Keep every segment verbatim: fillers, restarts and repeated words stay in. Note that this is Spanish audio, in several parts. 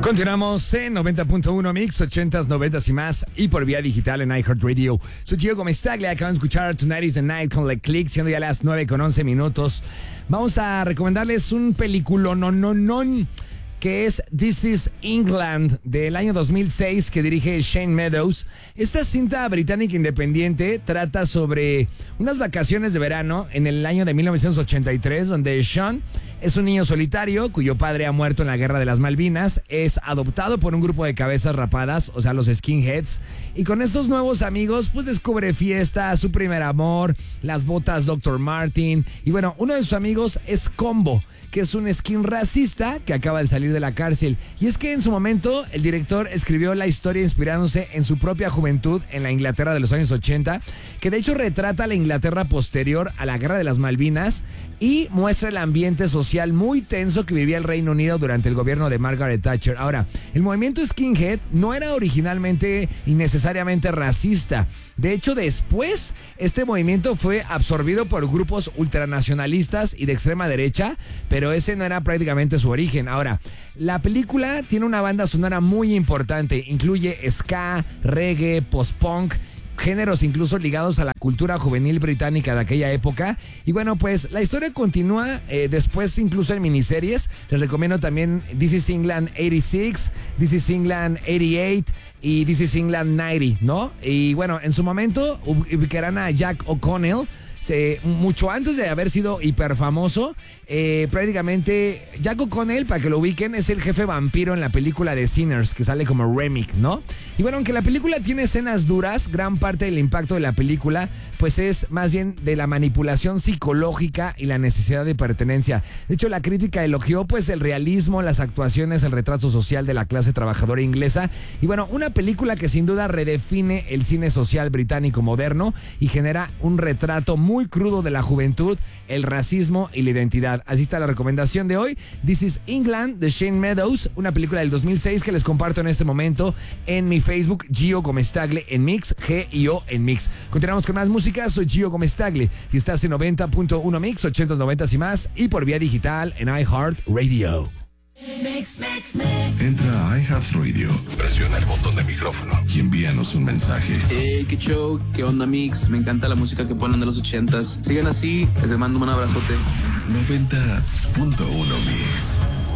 Continuamos en noventa punto uno Mix, ochentas, noventas y más, y por vía digital en iHeartRadio. Soy Gio Gomestaglia, acaban de escuchar Tonight is the Night con Le Click, siendo ya las nueve con once minutos. Vamos a recomendarles un película no, no, no, que es This is England, del año dos mil seis, que dirige Shane Meadows. Esta cinta británica independiente trata sobre unas vacaciones de verano en el año de mil novecientos ochenta y tres, donde Sean es un niño solitario cuyo padre ha muerto en la Guerra de las Malvinas, es adoptado por un grupo de cabezas rapadas, o sea, los skinheads, y con estos nuevos amigos, pues descubre fiesta, su primer amor, las botas doctor Martin, y bueno, uno de sus amigos es Combo, que es un skin racista que acaba de salir de la cárcel. Y es que en su momento el director escribió la historia inspirándose en su propia juventud en la Inglaterra de los años ochenta, que de hecho retrata la Inglaterra posterior a la Guerra de las Malvinas y muestra el ambiente social muy tenso que vivía el Reino Unido durante el gobierno de Margaret Thatcher. Ahora, el movimiento skinhead no era originalmente y necesariamente racista. De hecho, después, este movimiento fue absorbido por grupos ultranacionalistas y de extrema derecha, pero ese no era prácticamente su origen. Ahora, la película tiene una banda sonora muy importante. Incluye ska, reggae, post-punk, géneros incluso ligados a la cultura juvenil británica de aquella época. Y bueno, pues la historia continúa eh, después incluso en miniseries. Les recomiendo también This is England ochenta y seis, This is England ochenta y ocho y This is England noventa, ¿no? Y bueno, en su momento ubicarán a Jack O'Connell. Se, mucho antes de haber sido hiper famoso, eh, prácticamente Jack O'Connell, para que lo ubiquen, es el jefe vampiro en la película de Sinners, que sale como Remick, ¿no? Y bueno, aunque la película tiene escenas duras, gran parte del impacto de la película pues es más bien de la manipulación psicológica y la necesidad de pertenencia. De hecho, la crítica elogió pues el realismo, las actuaciones, el retrato social de la clase trabajadora inglesa. Y bueno, una película que sin duda redefine el cine social británico moderno y genera un retrato muy muy crudo de la juventud, el racismo y la identidad. Así está la recomendación de hoy. This is England, de Shane Meadows, una película del dos mil seis que les comparto en este momento en mi Facebook, Gio Gomestaglia en Mix, G I O en Mix. Continuamos con más música, soy Gio Gomestaglia y estás en noventa punto uno Mix, ochentas, noventas y más, y por vía digital en iHeartRadio. Mix, mix, mix. Entra a iHeartRadio, presiona el botón de micrófono y envíanos un mensaje. Hey, qué show, qué onda Mix, me encanta la música que ponen de los ochentas. Sigan así, les mando un abrazote. noventa punto uno Mix.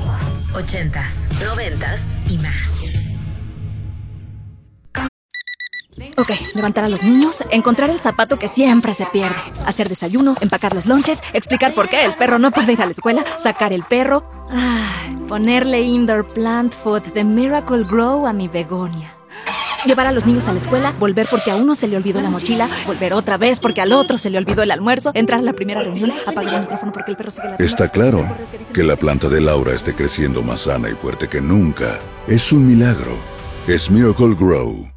Ochentas, noventas y más. Ok, levantar a los niños, encontrar el zapato que siempre se pierde, hacer desayuno, empacar los lonches, explicar por qué el perro no puede ir a la escuela, sacar el perro, ay, ponerle indoor plant food de Miracle Grow a mi begonia. Llevar a los niños a la escuela, volver porque a uno se le olvidó la mochila, volver otra vez porque al otro se le olvidó el almuerzo, entrar a la primera reunión, apagar el micrófono porque el perro sigue la... Está claro que la planta de Laura esté creciendo más sana y fuerte que nunca. Es un milagro. Es Miracle Grow.